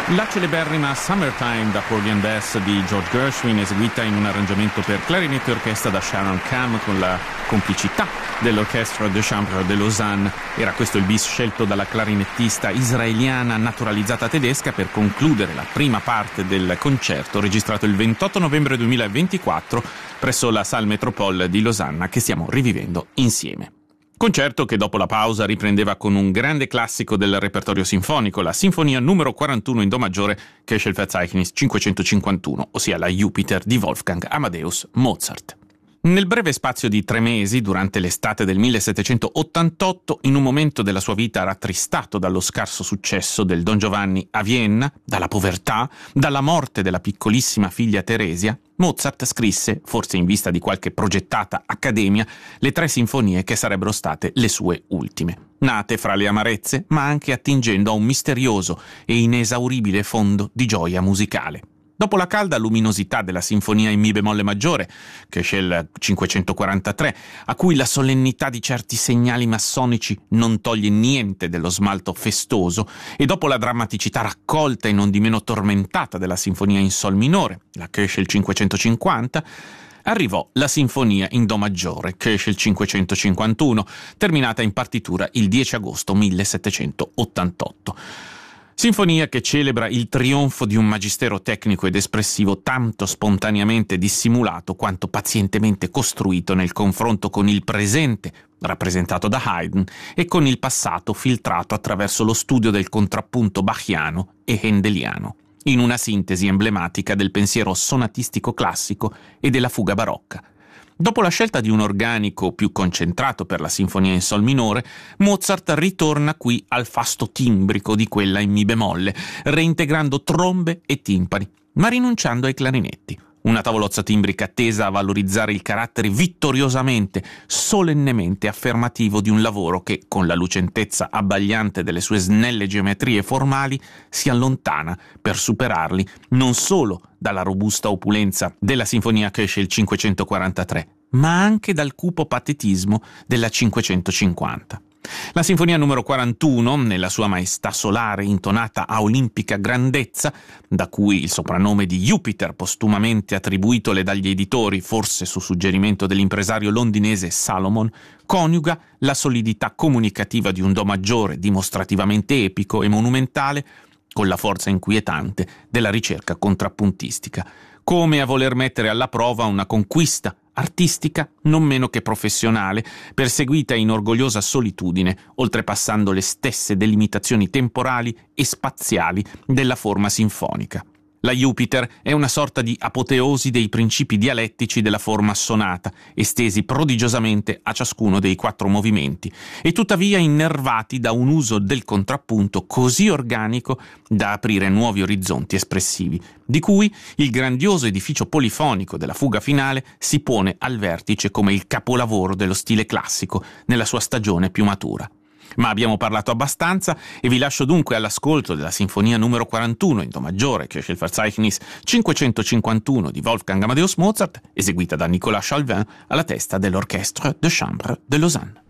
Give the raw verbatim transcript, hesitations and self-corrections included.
La celeberrima Summertime da Porgy and Bess di George Gershwin, eseguita in un arrangiamento per clarinetto e orchestra da Sharon Cam con la complicità dell'Orchestre de Chambre de Lausanne. Era questo il bis scelto dalla clarinettista israeliana naturalizzata tedesca per concludere la prima parte del concerto registrato il ventotto novembre duemilaventiquattro presso la Salle Métropole di Losanna, che stiamo rivivendo insieme. Concerto che dopo la pausa riprendeva con un grande classico del repertorio sinfonico, la Sinfonia numero quarantuno in Do maggiore Köchel-Verzeichnis cinquecentocinquantuno, ossia la Jupiter di Wolfgang Amadeus Mozart. Nel breve spazio di tre mesi, durante l'estate del millesettecentottantotto, in un momento della sua vita rattristato dallo scarso successo del Don Giovanni a Vienna, dalla povertà, dalla morte della piccolissima figlia Teresia, Mozart scrisse, forse in vista di qualche progettata accademia, le tre sinfonie che sarebbero state le sue ultime. Nate fra le amarezze, ma anche attingendo a un misterioso e inesauribile fondo di gioia musicale. Dopo la calda luminosità della sinfonia in mi bemolle maggiore, Köchel cinquecentoquarantatré, a cui la solennità di certi segnali massonici non toglie niente dello smalto festoso, e dopo la drammaticità raccolta e non di meno tormentata della sinfonia in sol minore, la Köchel cinquecentocinquanta, arrivò la sinfonia in do maggiore, Köchel cinquecentocinquantuno, terminata in partitura il dieci agosto millesettecentottantotto. Sinfonia che celebra il trionfo di un magistero tecnico ed espressivo tanto spontaneamente dissimulato quanto pazientemente costruito nel confronto con il presente, rappresentato da Haydn, e con il passato filtrato attraverso lo studio del contrappunto bachiano e handeliano, in una sintesi emblematica del pensiero sonatistico classico e della fuga barocca. Dopo la scelta di un organico più concentrato per la sinfonia in sol minore, Mozart ritorna qui al fasto timbrico di quella in mi bemolle, reintegrando trombe e timpani, ma rinunciando ai clarinetti. Una tavolozza timbrica tesa a valorizzare il carattere vittoriosamente, solennemente affermativo di un lavoro che, con la lucentezza abbagliante delle sue snelle geometrie formali, si allontana per superarli non solo dalla robusta opulenza della sinfonia Köchel cinquecentoquarantatré, ma anche dal cupo patetismo della cinquecentocinquanta. La sinfonia numero quarantuno, nella sua maestà solare intonata a olimpica grandezza, da cui il soprannome di Jupiter postumamente attribuitole dagli editori, forse su suggerimento dell'impresario londinese Salomon, coniuga la solidità comunicativa di un do maggiore dimostrativamente epico e monumentale con la forza inquietante della ricerca contrappuntistica, come a voler mettere alla prova una conquista artistica non meno che professionale, perseguita in orgogliosa solitudine, oltrepassando le stesse delimitazioni temporali e spaziali della forma sinfonica. La Jupiter è una sorta di apoteosi dei principi dialettici della forma sonata, estesi prodigiosamente a ciascuno dei quattro movimenti, e tuttavia innervati da un uso del contrappunto così organico da aprire nuovi orizzonti espressivi, di cui il grandioso edificio polifonico della fuga finale si pone al vertice come il capolavoro dello stile classico nella sua stagione più matura. Ma abbiamo parlato abbastanza e vi lascio dunque all'ascolto della sinfonia numero quarantuno in do maggiore Köchel-Verzeichnis cinquecentocinquantuno di Wolfgang Amadeus Mozart, eseguita da Nicolas Chailvin alla testa dell'Orchestre de Chambre de Lausanne.